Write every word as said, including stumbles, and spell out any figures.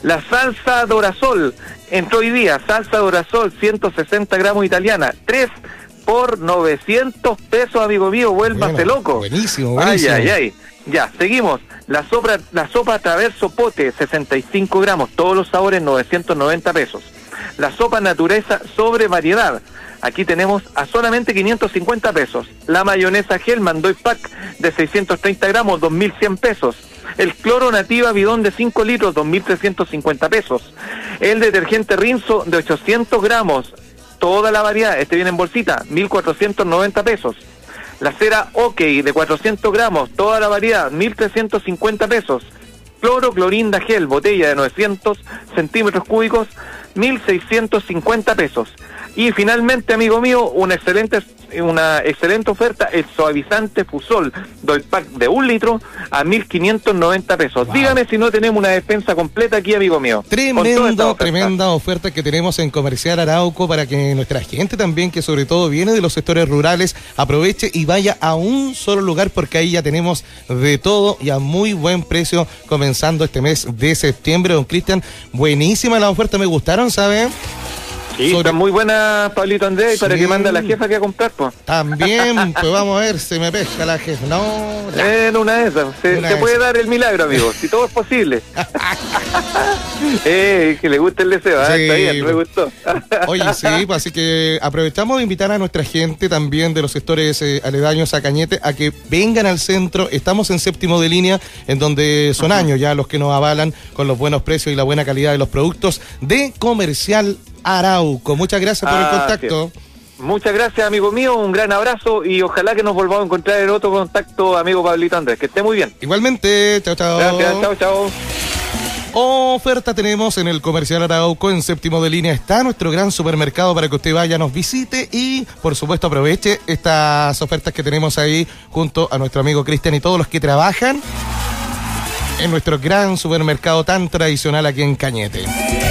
La salsa Dorasol, entró hoy día, salsa Dorasol, ciento sesenta gramos italiana, tres por novecientos pesos, amigo mío, vuélvase bueno, loco. Buenísimo, buenísimo. Ay, ay, ay. Ya, seguimos. La sopa, la sopa Traverso Pote, sesenta y cinco gramos, todos los sabores, novecientos noventa pesos. La sopa Natureza Sobre Variedad, aquí tenemos a solamente quinientos cincuenta pesos. La mayonesa Hellman Doy Pack de seiscientos treinta gramos, dos mil cien pesos. El cloro Nativa bidón de cinco litros, dos mil trescientos cincuenta pesos. El detergente Rinzo de ochocientos gramos, toda la variedad, este viene en bolsita, mil cuatrocientos noventa pesos. La cera OK de cuatrocientos gramos, toda la variedad, mil trescientos cincuenta pesos. Cloro Clorinda Gel, botella de novecientos centímetros cúbicos, mil seiscientos cincuenta pesos. Y finalmente, amigo mío, una excelente una excelente oferta, el suavizante Fusol Doy Pack de un litro a mil quinientos noventa pesos. Wow. Dígame si no tenemos una despensa completa aquí, amigo mío. Tremendo, tremenda oferta que tenemos en Comercial Arauco para que nuestra gente también, que sobre todo viene de los sectores rurales, aproveche y vaya a un solo lugar, porque ahí ya tenemos de todo y a muy buen precio comenzando este mes de septiembre. Don Cristian, buenísima la oferta, me gustaron, ¿sabe? Sí, sobre... está muy buena, Pablito Andrés, sí. Para que manda a la jefa que a comprar, pues. También, pues vamos a ver si me pesca la jefa. No, ya. En una de esas, se, se puede dar el milagro, amigo, si todo es posible. eh, que le gusta el deseo, ¿eh? Sí. Está bien, me gustó. Oye, sí, pues así que aprovechamos de invitar a nuestra gente también de los sectores eh, aledaños a Cañete a que vengan al centro. Estamos en Séptimo de Línea, en donde son uh-huh. años ya los que nos avalan con los buenos precios y la buena calidad de los productos de Comercial Arauco. Muchas gracias por ah, el contacto. Sí. Muchas gracias, amigo mío, un gran abrazo y ojalá que nos volvamos a encontrar en otro contacto, amigo Pablito Andrés. Que esté muy bien. Igualmente, chao, chao. Gracias, chao, chao. Oferta tenemos en el Comercial Arauco, en Séptimo de Línea está nuestro gran supermercado para que usted vaya, nos visite y por supuesto aproveche estas ofertas que tenemos ahí junto a nuestro amigo Cristian y todos los que trabajan en nuestro gran supermercado tan tradicional aquí en Cañete.